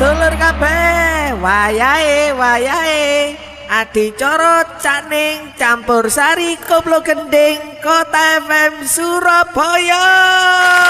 sedulur kabeh, wayahe adicara Caning Campur Sari Koplo Gending Kota FM Surabaya.